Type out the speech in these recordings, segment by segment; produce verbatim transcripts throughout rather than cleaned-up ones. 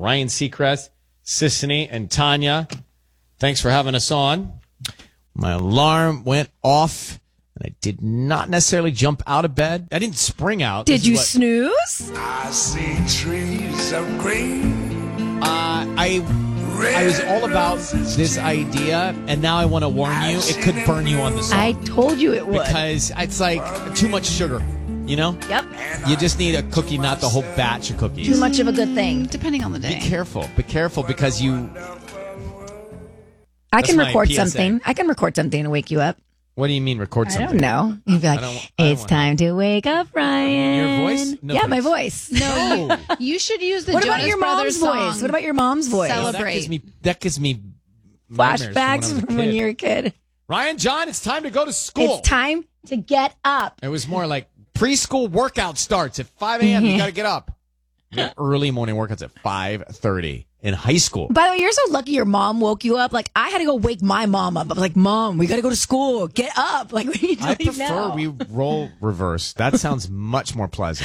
Ryan Seacrest, Sissany, and Tanya. Thanks for having us on. My alarm went off, and I did not necessarily jump out of bed. I didn't spring out. Did you what, snooze? I see trees of green. Uh, I I was all about this idea, and now I want to warn you, it could burn you on the song. I told you it would. Because it's like too much sugar, you know? Yep. You just need a cookie, not the whole batch of cookies. Too much of a good thing. Depending on the day. Be careful. Be careful because you... I can That's my record P S A. something. I can record something to wake you up. What do you mean record I something? don't know. You'd be like, I don't- I don't it's wanna- time to wake up, Ryan. Your voice? No, yeah, but my it's- voice. No, you should use the What Jonas about your Brothers mom's song. voice? What about your mom's voice? Celebrate. Oh, that gives me, that gives me nightmares Flashbacks from when, I was a from when kid. you were a kid. Ryan, John, it's time to go to school. It's time to get up. It was more like preschool workout starts at five a.m. You got to get up. Yeah, early morning workouts at five thirty in high school. By the way, you're so lucky your mom woke you up. Like, I had to go wake my mom up. I was like, Mom, we got to go to school. Get up. Like, we need to I leave prefer now. we roll reverse. That sounds much more pleasant.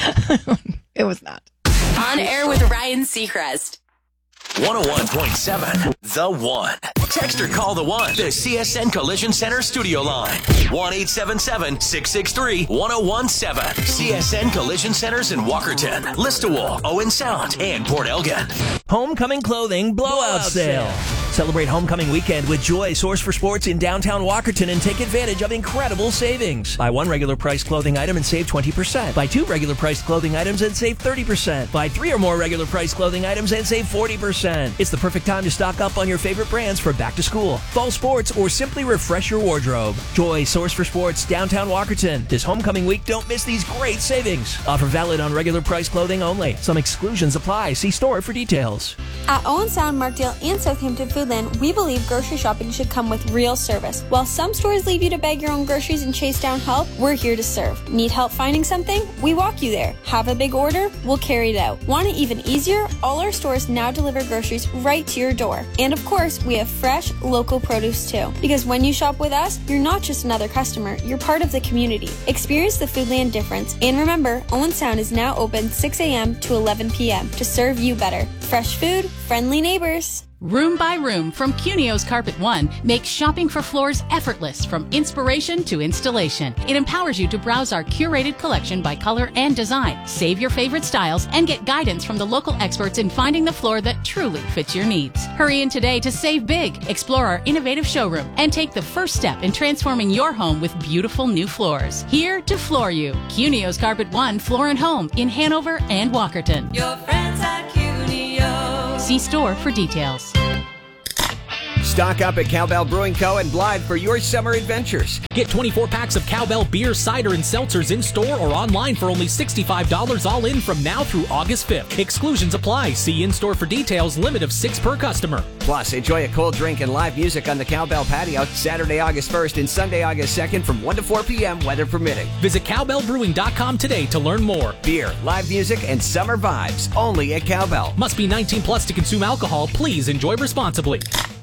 It was not. On air with Ryan Seacrest. one oh one point seven The One. Text or call the One. The C S N Collision Center studio line. one eight seven seven, six six three, one oh one seven. C S N Collision Centers in Walkerton, Listowel, Owen Sound, and Port Elgin. Homecoming Clothing Blowout Sale. Celebrate Homecoming Weekend with Joy, source for sports in downtown Walkerton, and take advantage of incredible savings. Buy one regular price clothing item and save twenty percent. Buy two regular price clothing items and save thirty percent. Buy three or more regular price clothing items and save forty percent. It's the perfect time to stock up on your favorite brands for back to school, fall sports, or simply refresh your wardrobe. Joy, source for sports, downtown Walkerton. This homecoming week, don't miss these great savings. Offer valid on regular price clothing only. Some exclusions apply. See store for details. At Owen Sound, Markdale, and Southampton Foodland, we believe grocery shopping should come with real service. While some stores leave you to bag your own groceries and chase down help, we're here to serve. Need help finding something? We walk you there. Have a big order? We'll carry it out. Want it even easier? All our stores now deliver groceries right to your door. And of course, we have fresh, local produce too. Because when you shop with us, you're not just another customer, you're part of the community. Experience the Foodland difference. And remember, Owen Sound is now open six a.m. to eleven p.m. to serve you better. Fresh food, friendly neighbors. Room by Room from Cunio's Carpet One makes shopping for floors effortless from inspiration to installation. It empowers you to browse our curated collection by color and design, save your favorite styles, and get guidance from the local experts in finding the floor that truly fits your needs. Hurry in today to save big, explore our innovative showroom, and take the first step in transforming your home with beautiful new floors. Here to floor you. Cunio's Carpet One Floor and Home in Hanover and Walkerton. Your friends at Cunio. See store for details. Stock up at Cowbell Brewing Co. and Blythe for your summer adventures. Get twenty-four packs of Cowbell beer, cider, and seltzers in store or online for only sixty-five dollars all in from now through August fifth. Exclusions apply. See in-store for details. Limit of six per customer. Plus, enjoy a cold drink and live music on the Cowbell patio Saturday, August first and Sunday, August second from one to four p.m. weather permitting. Visit cowbell brewing dot com today to learn more. Beer, live music, and summer vibes only at Cowbell. Must be nineteen plus to consume alcohol. Please enjoy responsibly.